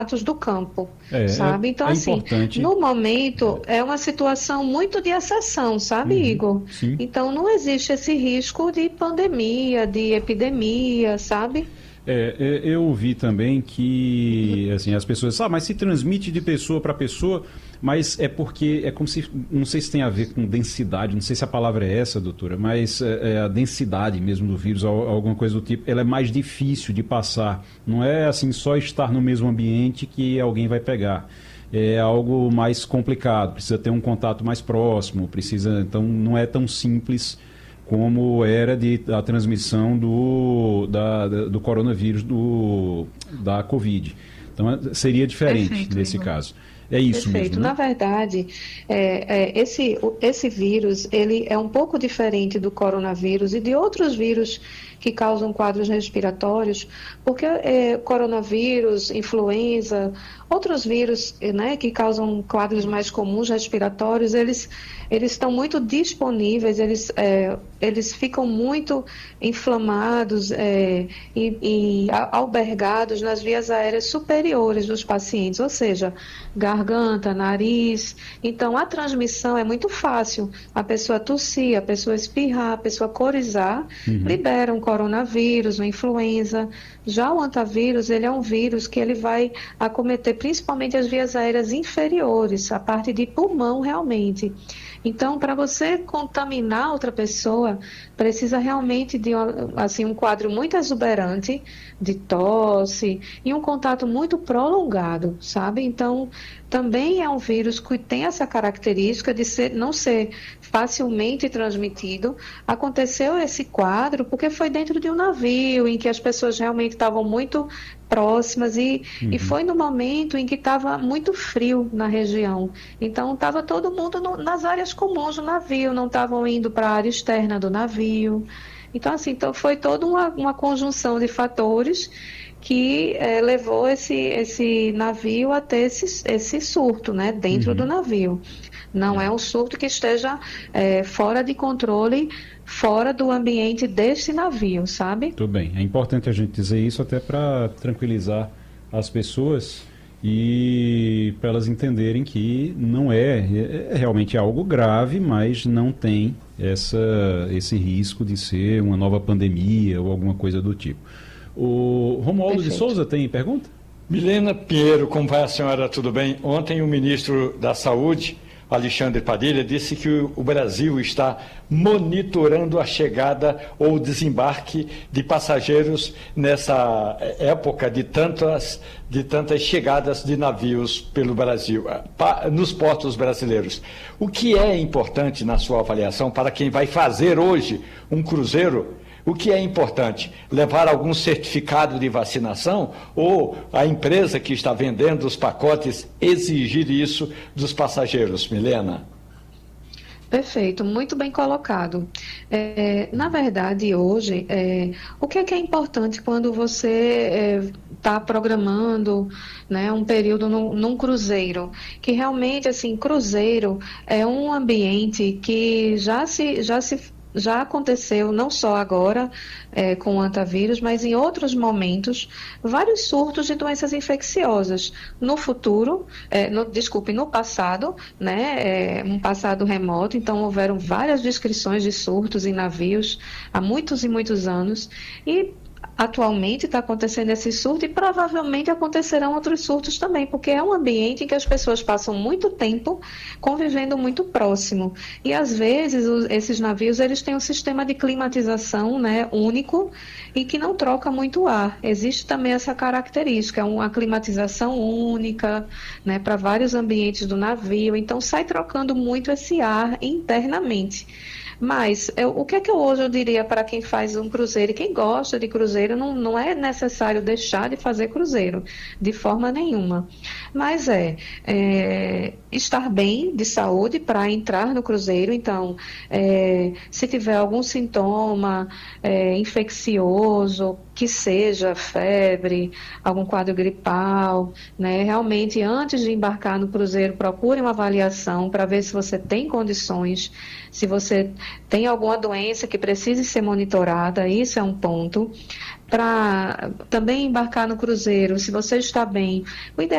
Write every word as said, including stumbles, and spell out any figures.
do campo, É, sabe? Então, é, é assim, importante. no momento é uma situação muito de exceção, sabe, Uhum, Igor? sim. Então, não existe esse risco de pandemia, de epidemia, sabe? É, é, eu ouvi também que assim, as pessoas, ah, mas se transmite de pessoa para pessoa, mas é porque é como se, não sei se tem a ver com densidade, não sei se a palavra é essa, doutora, mas é, é a densidade mesmo do vírus, al- alguma coisa do tipo, ela é mais difícil de passar. Não é assim só estar no mesmo ambiente que alguém vai pegar. É algo mais complicado, precisa ter um contato mais próximo, precisa, então não é tão simples como era de, a transmissão do, da, do coronavírus, do, da Covid. Então seria diferente Perfeito, nesse Igor. caso. É isso mesmo, Perfeito. né? Na verdade, é, é, esse, o- esse vírus, ele é um pouco diferente do coronavírus e de outros vírus que causam quadros respiratórios, porque é, coronavírus, influenza, outros vírus, eh, né, que causam quadros mais comuns respiratórios, eles, eles estão muito disponíveis, eles, é, eles ficam muito inflamados, é, e, e a- albergados nas vias aéreas superiores dos pacientes, ou seja, garganta, nariz. Então, a transmissão é muito fácil. A pessoa tossir, a pessoa espirrar, a pessoa corizar, Uhum. libera um coronavírus, uma influenza. Já o antavírus, ele é um vírus que ele vai acometer principalmente as vias aéreas inferiores, a parte de pulmão realmente. Então, para você contaminar outra pessoa, precisa realmente de uma- assim, um quadro muito exuberante de tosse e um contato muito prolongado, sabe? Então, também é um vírus que tem essa característica de ser, não ser facilmente transmitido. Aconteceu esse quadro porque foi dentro de um navio em que as pessoas realmente estavam muito próximas e, e Uhum. foi no momento em que estava muito frio na região. Então, estava todo mundo no- nas áreas comuns do navio, não estavam indo para a área externa do navio. Então, assim, então foi toda uma, uma conjunção de fatores que eh, levou esse, esse navio a ter esse, esse surto, né, dentro do Uhum. navio. Não É, é um surto que esteja eh, fora de controle, fora do ambiente desse navio, sabe? tudo bem. É importante a gente dizer isso até para tranquilizar as pessoas e para elas entenderem que não é, é, é realmente algo grave, mas não tem essa, esse risco de ser uma nova pandemia ou alguma coisa do tipo. O Romualdo de Perfeito. Souza tem pergunta? Milena Pinheiro, como vai a senhora? Tudo bem? Ontem o ministro da Saúde, Alexandre Padilha, disse que o Brasil está monitorando a chegada ou desembarque de passageiros nessa época de tantas, de tantas chegadas de navios pelo Brasil, nos portos brasileiros. O que é importante na sua avaliação para quem vai fazer hoje um cruzeiro? O que é importante? Levar algum certificado de vacinação ou a empresa que está vendendo os pacotes exigir isso dos passageiros, Milena? Perfeito, muito bem colocado. É, na verdade, hoje, é, o que é que é importante quando você está programando, né, um período num, num cruzeiro? Que realmente, assim, cruzeiro é um ambiente que já se, já se já aconteceu, não só agora é, com o antavírus, mas em outros momentos, vários surtos de doenças infecciosas. No futuro, é, no, desculpe, no passado, né, é, um passado remoto, então houveram várias descrições de surtos em navios há muitos e muitos anos, e atualmente está acontecendo esse surto e provavelmente acontecerão outros surtos também, porque é um ambiente em que as pessoas passam muito tempo convivendo muito próximo. E às vezes os, esses navios eles têm um sistema de climatização, né, único e que não troca muito ar. Existe também essa característica, uma climatização única, né, para vários ambientes do navio, então sai trocando muito esse ar internamente. Mas eu, o que é que eu hoje eu diria para quem faz um cruzeiro e quem gosta de cruzeiro, não, não é necessário deixar de fazer cruzeiro, de forma nenhuma. Mas é, é estar bem de saúde para entrar no cruzeiro. Então, é, se tiver algum sintoma é, infeccioso, que seja febre, algum quadro gripal, né? Realmente, antes de embarcar no cruzeiro, procure uma avaliação para ver se você tem condições, se você tem alguma doença que precise ser monitorada, isso é um ponto. Para também embarcar no cruzeiro, se você está bem, o ideal